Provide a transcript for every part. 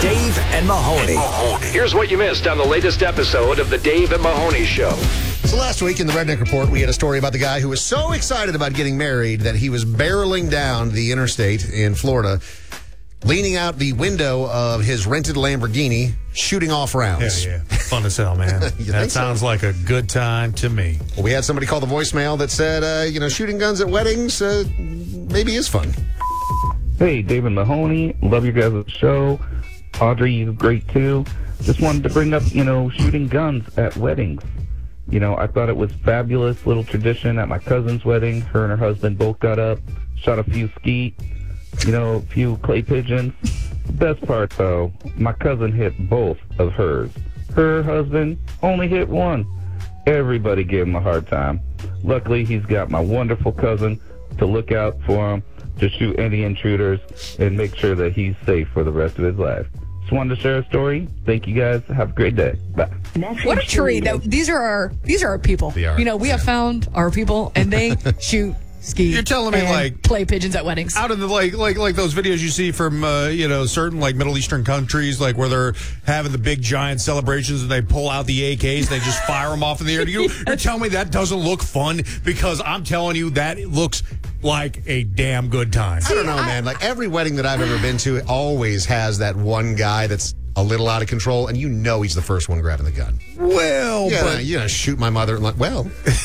Dave and Mahoney. Here's what you missed on the latest episode of the Dave and Mahoney Show. So last week in the Redneck Report, we had a story about the guy who was so excited about getting married that he was barreling down the interstate in Florida, leaning out the window of his rented Lamborghini, shooting off rounds. Yeah. Fun as hell, man. That sounds like a good time to me. Well, we had somebody call the voicemail that said, shooting guns at weddings maybe is fun. Hey, David Mahoney. Love you guys' show. Audrey, you're great too. Just wanted to bring up, shooting guns at weddings. I thought it was fabulous little tradition at my cousin's wedding. Her and her husband both got up, shot a few skeet, a few clay pigeons. The best part, though, my cousin hit both of hers. Her husband only hit one. Everybody gave him a hard time. Luckily, he's got my wonderful cousin to look out for him, to shoot any intruders, and make sure that he's safe for the rest of his life. Just wanted to share a story. Thank you guys. Have a great day. Bye. What a treat! These are our people. They are. We have found our people, and they shoot ski. You're telling me and play pigeons at weddings. Out of the like those videos you see from certain Middle Eastern countries, where they're having the big giant celebrations and they pull out the AKs, they just fire them off in the air. You're telling me that doesn't look fun? Because I'm telling you that it looks like a damn good time. I don't know, man. Every wedding that I've ever been to always has that one guy that's a little out of control, and he's the first one grabbing the gun. Well, but shoot my mother. Well,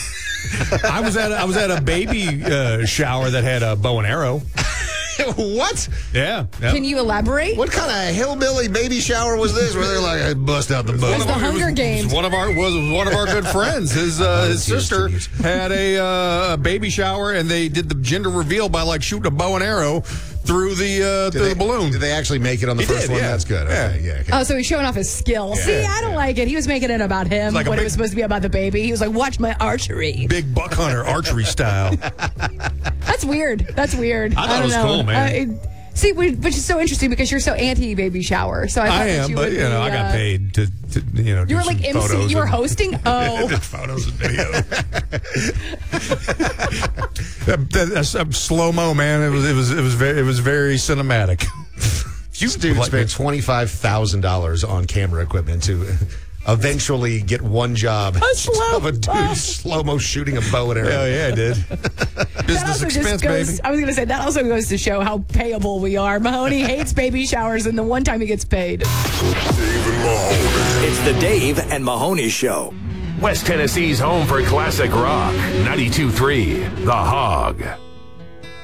I was at a baby shower that had a bow and arrow. What? Yeah. Can you elaborate? What kind of hillbilly baby shower was this? Where they're like, I bust out the bow. It was the Hunger Games. One of our good friends. His sister had a baby shower, and they did the gender reveal by shooting a bow and arrow through the balloon. Did they actually make it on the first one? Yeah. That's good. Okay. Yeah. Okay. Oh, so he's showing off his skill. Yeah. See, I don't like it. He was making it about him Like when it was supposed to be about the baby. He was like, watch my archery. Big buck hunter archery style. That's weird. I thought it was cool, man. See, which is so interesting because you're so anti-baby shower. So I am, but I got paid to you were like MC. You were hosting. Oh, did photos and video. That slow mo, man. It was very cinematic. You dude spent $25,000 on camera equipment to eventually get one job of a dude slow-mo shooting a bow and arrow. Hell yeah, I did. Business expense, baby. I was going to say, that also goes to show how payable we are. Mahoney hates baby showers, and the one time he gets paid. It's the Dave and Mahoney Show. West Tennessee's home for classic rock. 92.3 The Hog.